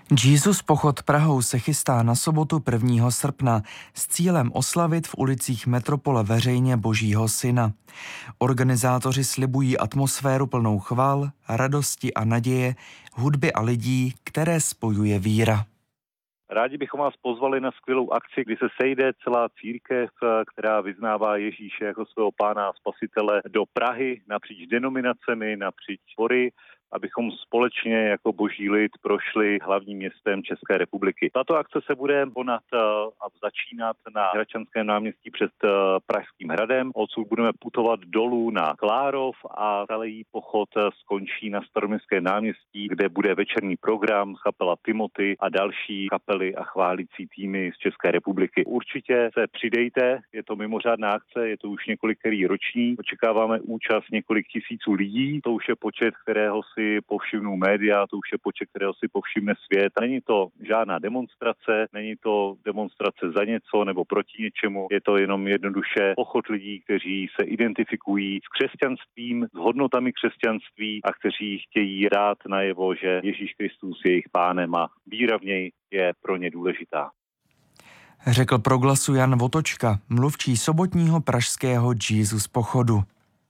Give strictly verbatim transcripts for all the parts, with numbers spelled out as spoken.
Jesus pochod Prahou se chystá na sobotu prvního srpna s cílem oslavit v ulicích metropole veřejně Božího syna. Organizátoři slibují atmosféru plnou chval, radosti a naděje, hudby a lidí, které spojuje víra. Rádi bychom vás pozvali na skvělou akci, kdy se sejde celá církev, která vyznává Ježíše jako svého pána a spasitele, do Prahy napříč denominacemi, napříč spory, abychom společně jako boží lid prošli hlavním městem České republiky. Tato akce se bude konat a začínat na Hradčanském náměstí před Pražským hradem. Odsud budeme putovat dolů na Klárov a celý pochod skončí na Staroměstském náměstí, kde bude večerní program, kapela Timothy a další kapely a chválící týmy z České republiky. Určitě se přidejte, je to mimořádná akce, je to už několikerý roční. Očekáváme účast několik tisíců lidí, to už je počet, kterého si povšimnou média, to už je počet, kterého si povšimne svět. Není to žádná demonstrace, není to demonstrace za něco nebo proti něčemu, je to jenom jednoduše pochod lidí, kteří se identifikují s křesťanstvím, s hodnotami křesťanství a kteří chtějí dát najevo, že Ježíš Kristus je jejich pánem a víra v něj je pro ně důležitá. Řekl pro Glasu Jan Votočka, mluvčí sobotního pražského Jesus pochodu.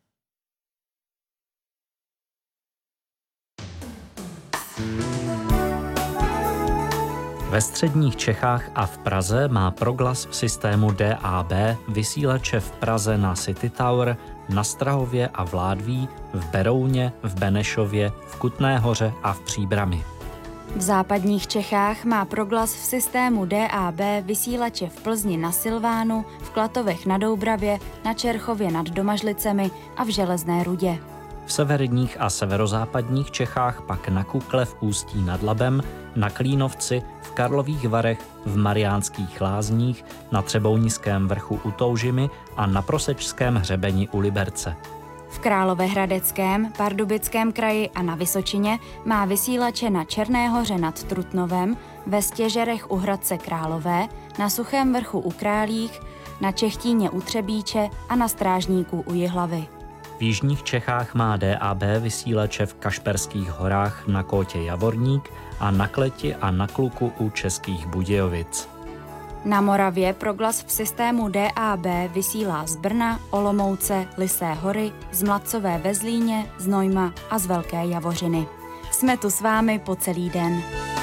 Ve středních Čechách a v Praze má Proglas v systému D A B vysílače v Praze na City Tower, na Strahově a v Ládví, v Berouně, v Benešově, v Kutné Hoře a v Příbrami. V západních Čechách má Proglas v systému D A B vysílače v Plzni na Silvánu, v Klatovech na Doubravě, na Čerchově nad Domažlicemi a v Železné Rudě. V severních a severozápadních Čechách pak na Kukle v Ústí nad Labem, na Klínovci, v Karlových Varech, v Mariánských Lázních, na Třebounickém vrchu u Toužimy a na Prosečském hřebeni u Liberce. V Královéhradeckém, Pardubickém kraji a na Vysočině má vysílače na Černé Hoře nad Trutnovem, ve Stěžerech u Hradce Králové, na Suchém vrchu u Králích, na Čechtíně u Třebíče a na Strážníku u Jihlavy. V jižních Čechách má D A B vysílače v Kašperských horách na Kótě Javorník a na Kleti a na Kluku u Českých Budějovic. Na Moravě Proglas v systému D A B vysílá z Brna, Olomouce, Lysé hory, z Mladcové ve Zlíně, z Nojma a z Velké Javořiny. Jsme tu s vámi po celý den.